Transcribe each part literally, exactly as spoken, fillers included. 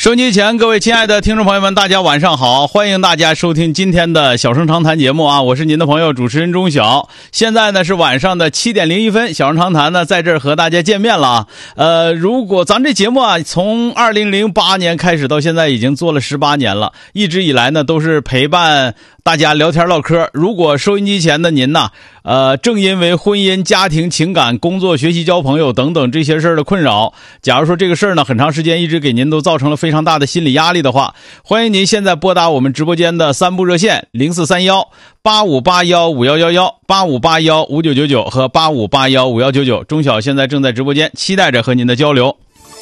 收音机前各位亲爱的听众朋友们，大家晚上好，欢迎大家收听今天的小声长谈节目啊，我是您的朋友主持人钟晓。现在呢是晚上的七点零一分，小声长谈呢在这儿和大家见面了啊。呃，如果咱这节目啊从二零零八年开始到现在已经做了十八年了，一直以来呢都是陪伴大家聊天唠嗑。如果收音机前的您呢，呃，正因为婚姻、家庭、情感、工作、学习、交朋友等等这些事儿的困扰，假如说这个事儿呢很长时间一直给您都造成了非常大的心理压力的话，欢迎您现在拨打我们直播间的三部热线零四三幺八五八幺五幺幺幺、八五八幺五九九九和八五八幺五幺九九。钟晓现在正在直播间，期待着和您的交流。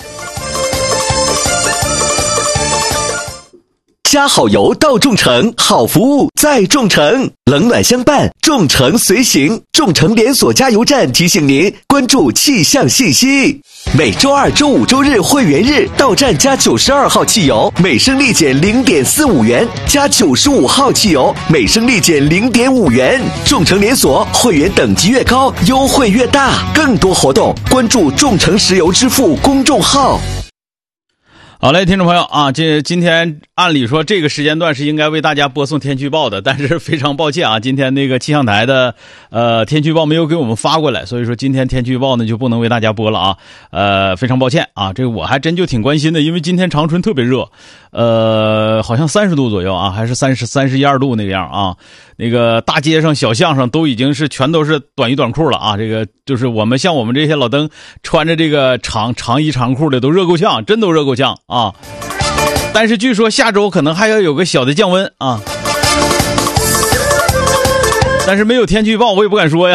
加好油到众诚，好服务在众诚，冷暖相伴，众诚随行。众诚连锁加油站提醒您关注气象信息。每周二、周五、周日会员日到站加九十二号汽油，每升立减零点四五元；加九十五号汽油，每升立减零点五元。众诚连锁会员等级越高，优惠越大。更多活动关注众诚石油支付公众号。 好嘞，听众朋友啊，这今天按理说这个时间段是应该为大家播送天气预报的，但是非常抱歉啊，今天那个气象台的呃天气预报没有给我们发过来，所以说今天天气预报呢就不能为大家播了啊，呃非常抱歉啊，这个我还真就挺关心的，因为今天长春特别热，呃好像三十度左右啊，还是三十三十一二度那个样啊，那个大街上小巷上都已经是全都是短衣短裤了啊，这个就是我们像我们这些老登穿着这个长长衣长裤的都热够呛，真都热够呛啊！但是据说下周可能还要有个小的降温啊，但是没有天气预报，我也不敢说呀。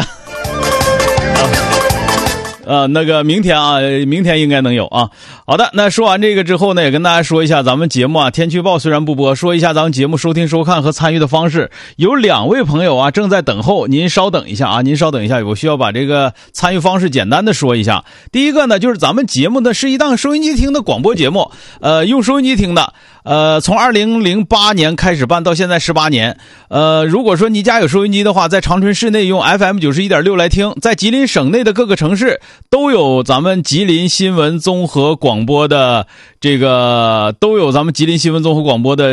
呃，那个明天啊，明天应该能有啊。好的，那说完这个之后呢，也跟大家说一下咱们节目啊，天气预报虽然不播，说一下咱们节目收听收看和参与的方式。有两位朋友啊正在等候，您稍等一下啊，您稍等一下，我需要把这个参与方式简单的说一下。第一个呢，就是咱们节目呢是一档收音机听的广播节目，呃，用收音机听的。呃，从二零零八年开始办到现在十八年。呃，如果说你家有收音机的话，在长春市内用 F M 九十一点六 来听，在吉林省内的各个城市都有咱们吉林新闻综合广播的这个都有咱们吉林新闻综合广播的